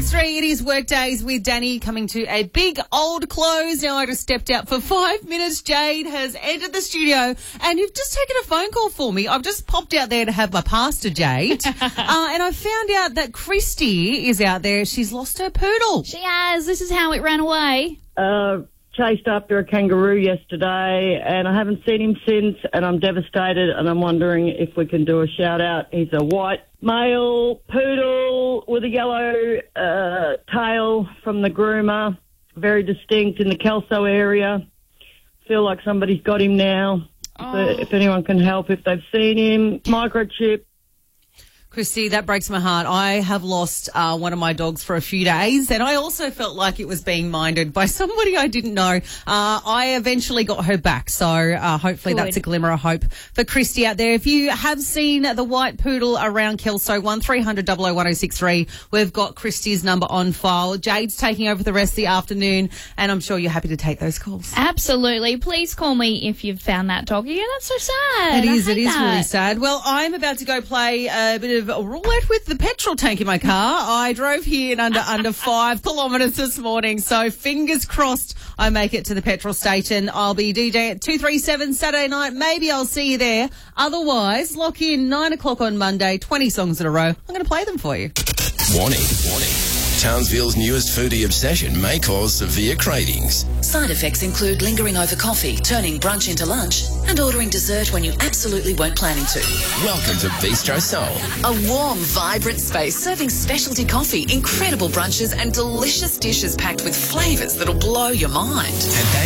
It is Workdays with Danny coming to a big old close. Now I just stepped out for 5 minutes. Jade has entered the studio and you've just taken a phone call for me. I've just popped out there to have my pasta, Jade. And I found out that Christy is out there. She's lost her poodle. She has. This is how it ran away. Chased after a kangaroo yesterday and I haven't seen him since and I'm devastated and I'm wondering if we can do a shout out. He's a white male poodle with a yellow tail from the groomer, very distinct in the Kelso area. Feel like somebody's got him now. If anyone can help, if they've seen him, microchip. Christy, that breaks my heart. I have lost one of my dogs for a few days and I also felt like it was being minded by somebody I didn't know. I eventually got her back, so hopefully that's a glimmer of hope for Christy out there. If you have seen the white poodle around Kelso, 1300 001063, we've got Christy's number on file. Jade's taking over the rest of the afternoon and I'm sure you're happy to take those calls. Absolutely. Please call me if you've found that dog. Yeah, that's so sad. It is really sad. Well, I'm about to go play a bit of roulette with the petrol tank in my car. I drove here in under 5 kilometres this morning, so fingers crossed I make it to the petrol station. I'll be DJ at 237 Saturday night. Maybe I'll see you there. Otherwise, lock in 9 o'clock on Monday, 20 songs in a row. I'm going to play them for you. Warning. Townsville's newest foodie obsession may cause severe cravings. Side effects include lingering over coffee, turning brunch into lunch, and ordering dessert when you absolutely weren't planning to. Welcome to Bistro Soul. A warm, vibrant space serving specialty coffee, incredible brunches, and delicious dishes packed with flavours that'll blow your mind. And